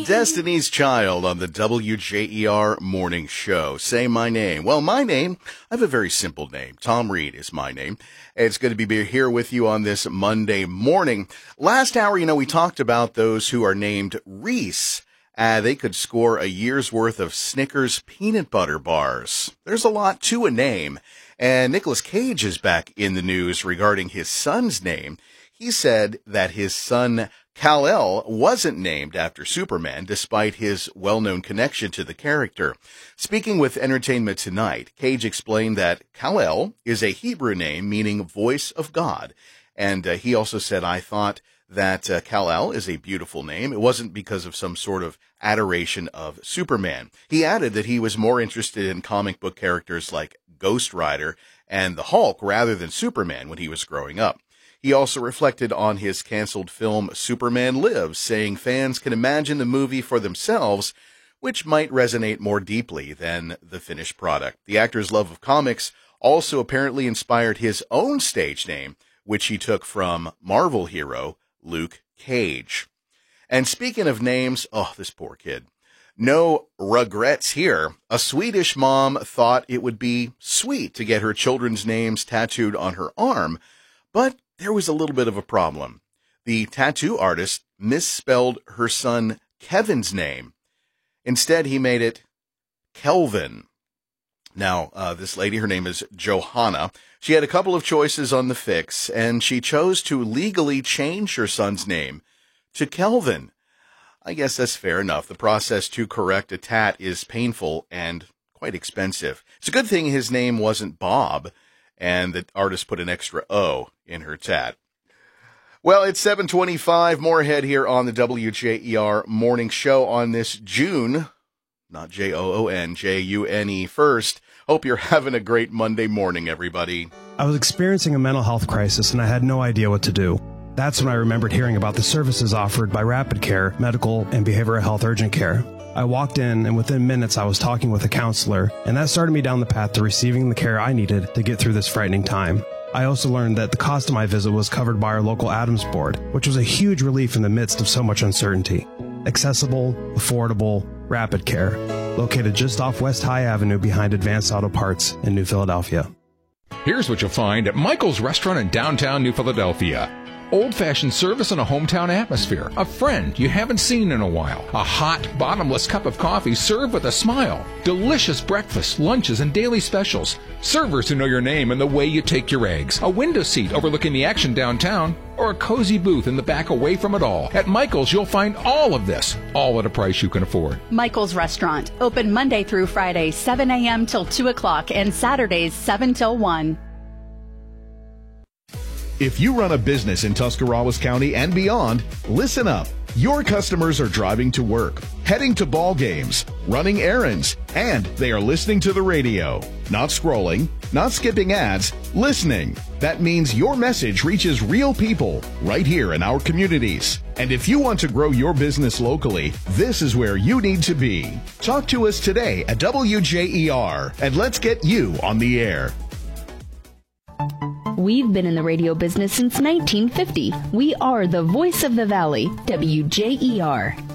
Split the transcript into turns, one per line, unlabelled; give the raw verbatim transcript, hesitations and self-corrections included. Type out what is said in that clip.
Destiny's Child on the W J E R Morning Show. Say my name. Well, my name, I have a very simple name. Tom Reed is my name. It's good to be here with you on this Monday morning. Last hour, you know, we talked about those who are named Reese. Uh, they could score a year's worth of Snickers peanut butter bars. There's a lot to a name. And Nicolas Cage is back in the news regarding his son's name. He said that his son Kal-El wasn't named after Superman, despite his well-known connection to the character. Speaking with Entertainment Tonight, Cage explained that Kal-El is a Hebrew name meaning voice of God. And uh, he also said, I thought that uh, Kal-El is a beautiful name. It wasn't because of some sort of adoration of Superman. He added that he was more interested in comic book characters like Ghost Rider and the Hulk rather than Superman when he was growing up. He also reflected on his canceled film Superman Lives, saying fans can imagine the movie for themselves, which might resonate more deeply than the finished product. The actor's love of comics also apparently inspired his own stage name, which he took from Marvel hero Luke Cage. And speaking of names, oh, this poor kid. No regrets here. A Swedish mom thought it would be sweet to get her children's names tattooed on her arm, but there was a little bit of a problem. The tattoo artist misspelled her son Kevin's name. Instead, he made it Kelvin. Now, uh, this lady, her name is Johanna. She had a couple of choices on the fix, and she chose to legally change her son's name to Kelvin. I guess that's fair enough. The process to correct a tat is painful and quite expensive. It's a good thing his name wasn't Bob, and the artist put an extra O in her tat. Well, it's seven twenty-five. More ahead here on the W J E R Morning Show on this June, not J O O N, J U N E first. Hope you're having a great Monday morning, everybody.
I was experiencing a mental health crisis, and I had no idea what to do. That's when I remembered hearing about the services offered by Rapid Care, Medical, and Behavioral Health Urgent Care. I walked in, and within minutes I was talking with a counselor, and that started me down the path to receiving the care I needed to get through this frightening time. I also learned that the cost of my visit was covered by our local Adams board, which was a huge relief in the midst of so much uncertainty. Accessible, affordable, Rapid Care, located just off West High Avenue behind Advanced Auto Parts in New Philadelphia.
Here's what you'll find at Michael's Restaurant in downtown New Philadelphia. Old-fashioned service in a hometown atmosphere. A friend you haven't seen in a while. A hot, bottomless cup of coffee served with a smile. Delicious breakfast, lunches, and daily specials. Servers who know your name and the way you take your eggs. A window seat overlooking the action downtown. Or a cozy booth in the back away from it all. At Michael's, you'll find all of this, all at a price you can afford.
Michael's Restaurant. Open Monday through Friday, seven a.m. till two o'clock, and Saturdays, seven till one.
If you run a business in Tuscarawas County and beyond, listen up. Your customers are driving to work, heading to ball games, running errands, and they are listening to the radio. Not scrolling, not skipping ads, listening. That means your message reaches real people right here in our communities. And if you want to grow your business locally, this is where you need to be. Talk to us today at W J E R, and let's get you on the air.
We've been in the radio business since nineteen fifty. We are the voice of the valley, W J E R.